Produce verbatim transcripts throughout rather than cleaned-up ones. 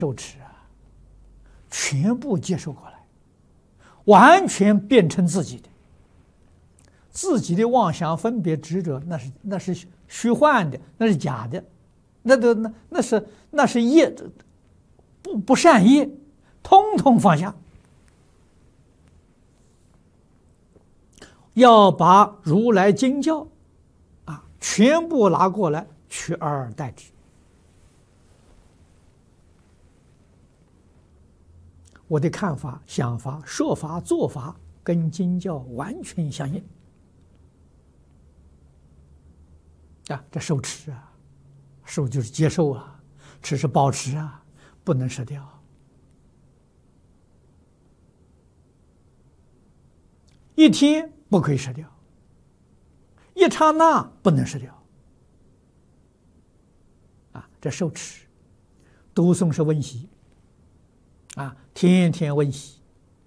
受持啊，全部接受过来，完全变成自己的。自己的妄想、分别、执着，那是那是虚幻的，那是假的，那都那那是那是业，不不善业，通通放下。要把如来经教啊全部拿过来，取而代之。我的看法、想法、说法、做法跟经教完全相应啊！这受持啊，受就是接受啊，持是保持啊，不能失掉。一天不可以失掉，一刹那不能失掉啊！这受持，读诵是温习啊，天天温习，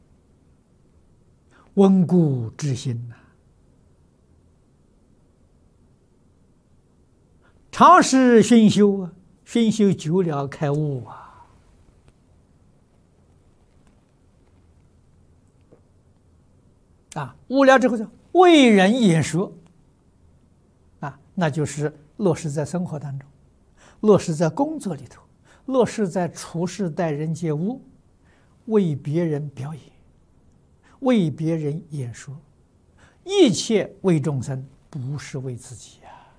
温故知新呐、啊，常时熏修啊，熏修久了开悟啊。啊，悟了之后就为人演说，啊，那就是落实在生活当中，落实在工作里头，落实在处事待人接物，为别人表演，为别人演说，一切为众生，不是为自己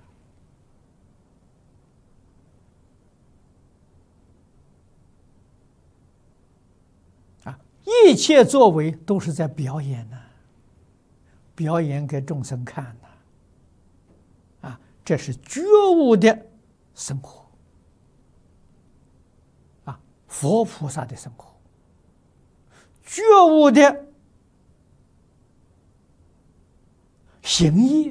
啊！啊，一切作为都是在表演呢、啊。表演给众生看的，啊，这是觉悟的生活，啊，佛菩萨的生活，觉悟的行业，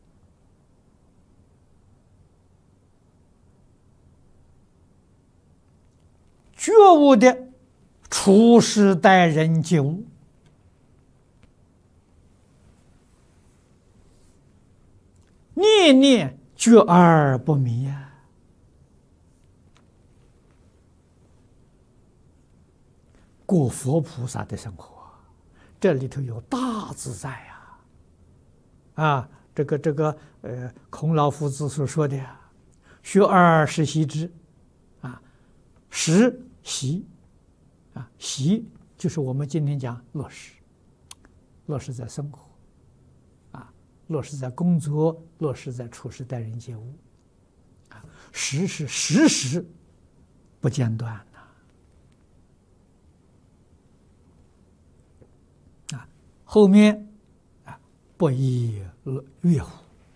觉悟的处事待人接物。念念觉而不迷呀、啊，过佛菩萨的生活，这里头有大自在呀、啊！啊，这个这个呃，孔老夫子所说的呀，学而时习之，啊，时习，啊，习就是我们今天讲落实，落实在生活。落实在工作，落实在处事待人接物，啊，时是时时不间断呐、啊，啊，后面啊不亦乐乎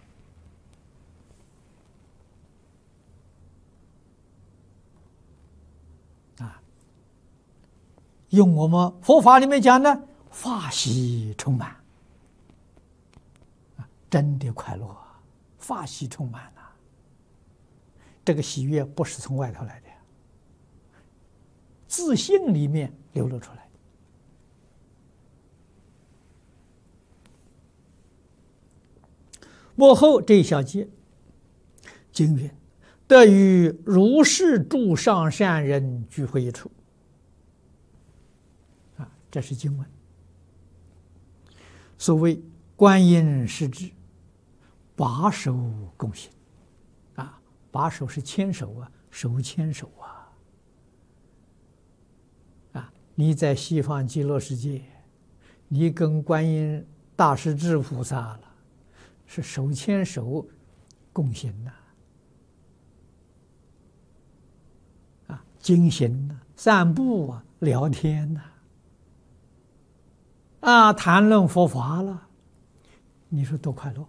啊，用我们佛法里面讲呢，法喜充满。真的快乐，法喜充满了。这个喜悦不是从外头来的，自信里面流露出来的。幕后这一小节，经云：“得与如是诸上善人聚会一处。”啊，这是经文。所谓观音是指把手共行，啊，把手是牵手啊，手牵手啊，啊，你在西方极乐世界，你跟观音大势至菩萨了，是手牵手共行呐、啊，啊，经行呐、散步啊，聊天呐、啊，啊，谈论佛法了，你说多快乐！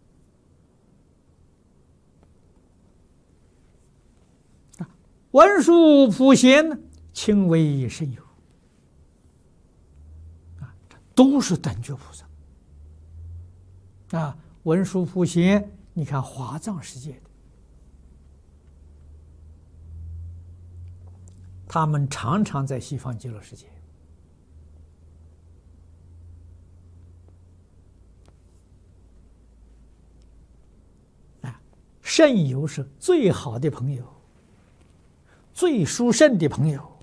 文殊普贤亲为甚友啊，都是等觉菩萨啊。文殊普贤，你看华藏世界的，他们常常在西方极乐世界啊。圣友是最好的朋友，最殊胜的朋友。